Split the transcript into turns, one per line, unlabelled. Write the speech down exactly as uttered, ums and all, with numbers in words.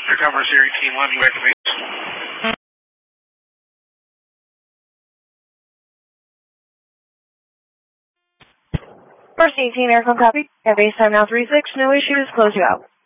Recover Sierra Team one, you activate.
First eighteen, aircon copy. At base time now three six, no issues, close you out.